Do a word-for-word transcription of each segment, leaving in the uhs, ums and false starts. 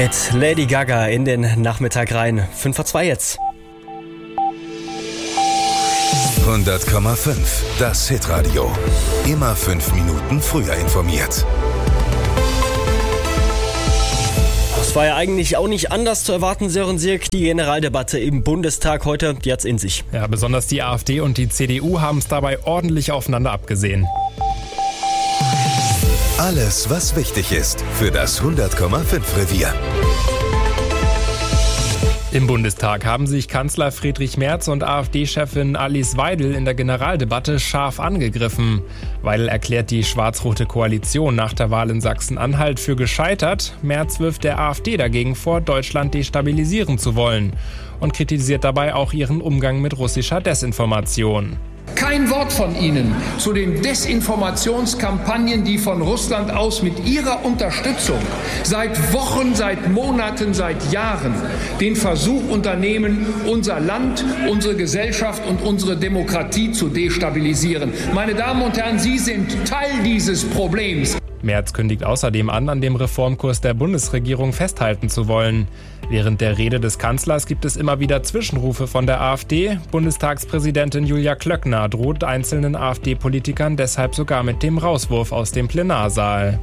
Mit Lady Gaga in den Nachmittag rein. fünf vor zwei jetzt. hundert Komma fünf, das Hitradio. Immer fünf Minuten früher informiert. Es war ja eigentlich auch nicht anders zu erwarten, Sören Sirk. Die Generaldebatte im Bundestag heute, die hat's in sich. Ja, besonders die AfD und die C D U haben es dabei ordentlich aufeinander abgesehen. Alles, was wichtig ist für das hundert Komma fünf Revier. Im Bundestag haben sich Kanzler Friedrich Merz und AfD-Chefin Alice Weidel in der Generaldebatte scharf angegriffen. Weidel erklärt die schwarz-rote Koalition nach der Wahl in Sachsen-Anhalt für gescheitert. Merz wirft der AfD dagegen vor, Deutschland destabilisieren zu wollen und kritisiert dabei auch ihren Umgang mit russischer Desinformation. Kein Wort von Ihnen zu den Desinformationskampagnen, die von Russland aus mit Ihrer Unterstützung seit Wochen, seit Monaten, seit Jahren den Versuch unternehmen, unser Land, unsere Gesellschaft und unsere Demokratie zu destabilisieren. Meine Damen und Herren, Sie sind Teil dieses Problems. Merz kündigt außerdem an, an dem Reformkurs der Bundesregierung festhalten zu wollen. Während der Rede des Kanzlers gibt es immer wieder Zwischenrufe von der AfD. Bundestagspräsidentin Julia Klöckner droht einzelnen AfD-Politikern deshalb sogar mit dem Rauswurf aus dem Plenarsaal.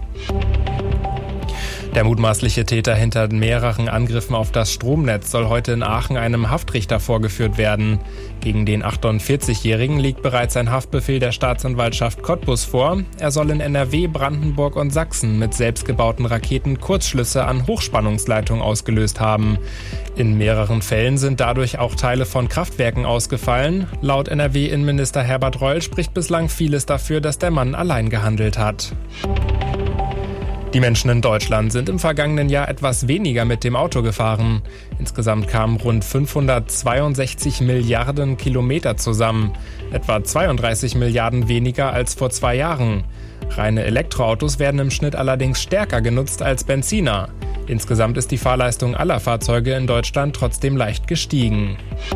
Der mutmaßliche Täter hinter mehreren Angriffen auf das Stromnetz soll heute in Aachen einem Haftrichter vorgeführt werden. Gegen den achtundvierzigjährigen liegt bereits ein Haftbefehl der Staatsanwaltschaft Cottbus vor. Er soll in N R W, Brandenburg und Sachsen mit selbstgebauten Raketen Kurzschlüsse an Hochspannungsleitungen ausgelöst haben. In mehreren Fällen sind dadurch auch Teile von Kraftwerken ausgefallen. Laut N R W-Innenminister Herbert Reul spricht bislang vieles dafür, dass der Mann allein gehandelt hat. Die Menschen in Deutschland sind im vergangenen Jahr etwas weniger mit dem Auto gefahren. Insgesamt kamen rund fünfhundertzweiundsechzig Milliarden Kilometer zusammen. Etwa zweiunddreißig Milliarden weniger als vor zwei Jahren. Reine Elektroautos werden im Schnitt allerdings stärker genutzt als Benziner. Insgesamt ist die Fahrleistung aller Fahrzeuge in Deutschland trotzdem leicht gestiegen.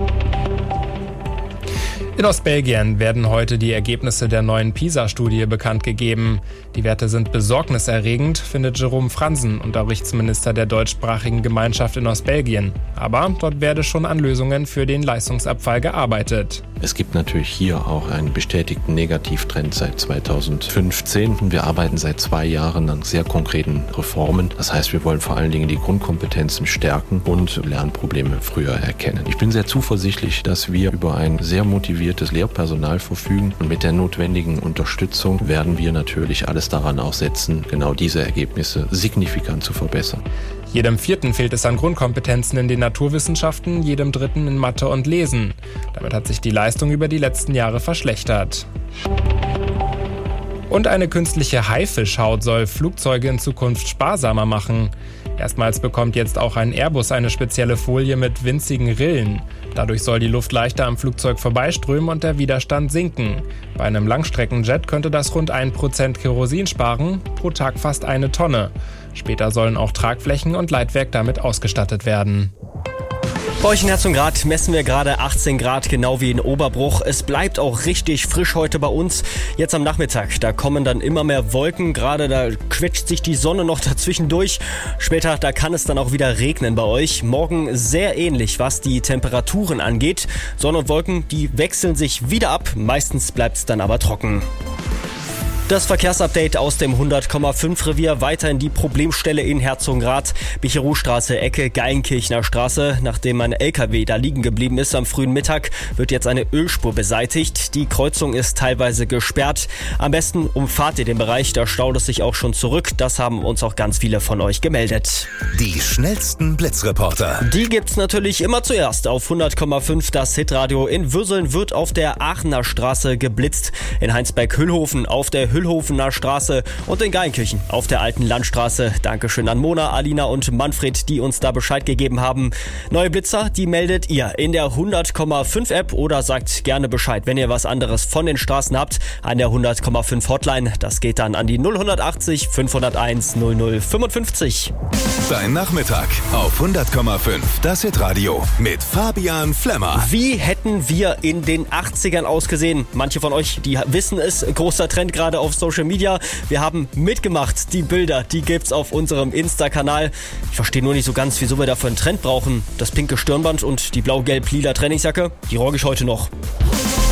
In Ostbelgien werden heute die Ergebnisse der neuen PISA-Studie bekannt gegeben. Die Werte sind besorgniserregend, findet Jerome Fransen, Unterrichtsminister der deutschsprachigen Gemeinschaft in Ostbelgien. Aber dort werde schon an Lösungen für den Leistungsabfall gearbeitet. Es gibt natürlich hier auch einen bestätigten Negativtrend seit zweitausendfünfzehn. Wir arbeiten seit zwei Jahren an sehr konkreten Reformen. Das heißt, wir wollen vor allen Dingen die Grundkompetenzen stärken und Lernprobleme früher erkennen. Ich bin sehr zuversichtlich, dass wir über ein sehr motiviertes Lehrpersonal verfügen und mit der notwendigen Unterstützung werden wir natürlich alles daran auch setzen, genau diese Ergebnisse signifikant zu verbessern. Jedem Vierten fehlt es an Grundkompetenzen in den Naturwissenschaften, jedem Dritten in Mathe und Lesen. Damit hat sich die Leistung über die letzten Jahre verschlechtert. Und eine künstliche Haifischhaut soll Flugzeuge in Zukunft sparsamer machen. Erstmals bekommt jetzt auch ein Airbus eine spezielle Folie mit winzigen Rillen. Dadurch soll die Luft leichter am Flugzeug vorbeiströmen und der Widerstand sinken. Bei einem Langstreckenjet könnte das rund ein Prozent Kerosin sparen, pro Tag fast eine Tonne. Später sollen auch Tragflächen und Leitwerk damit ausgestattet werden. Bei euch in Herzogenrath messen wir gerade achtzehn Grad, genau wie in Oberbruch. Es bleibt auch richtig frisch heute bei uns. Jetzt am Nachmittag, da kommen dann immer mehr Wolken. Gerade da quetscht sich die Sonne noch dazwischen durch. Später, da kann es dann auch wieder regnen bei euch. Morgen sehr ähnlich, was die Temperaturen angeht. Sonne und Wolken, die wechseln sich wieder ab. Meistens bleibt es dann aber trocken. Das Verkehrsupdate aus dem hundert Komma fünf Revier. Weiterhin die Problemstelle in Herzogenrath. Bicherow-Straße, Ecke Geilenkirchner Straße. Nachdem ein L K W da liegen geblieben ist am frühen Mittag, wird jetzt eine Ölspur beseitigt. Die Kreuzung ist teilweise gesperrt. Am besten umfahrt ihr den Bereich, da staut es sich auch schon zurück. Das haben uns auch ganz viele von euch gemeldet. Die schnellsten Blitzreporter. Die gibt's natürlich immer zuerst auf hundert Komma fünf. Das Hitradio. In Würseln wird auf der Aachener Straße geblitzt. In Heinsberg-Hüllhofen auf der Hüllhofener Straße und in Geilenkirchen auf der Alten Landstraße. Dankeschön an Mona, Alina und Manfred, die uns da Bescheid gegeben haben. Neue Blitzer, die meldet ihr in der hundert Komma fünf App oder sagt gerne Bescheid, wenn ihr was anderes von den Straßen habt, an der hundert Komma fünf Hotline. Das geht dann an die null achtzig fünfhunderteins null null fünfundfünfzig. Dein Nachmittag auf hundert Komma fünf, das Hitradio mit Fabian Flemmer. Wie hätten wir in den achtzigern ausgesehen? Manche von euch, die wissen es, großer Trend gerade auf Social Media. Wir haben mitgemacht. Die Bilder, die gibt's auf unserem Insta-Kanal. Ich verstehe nur nicht so ganz, wieso wir dafür einen Trend brauchen. Das pinke Stirnband und die blau-gelb-lila Trainingsjacke, die rogge ich heute noch.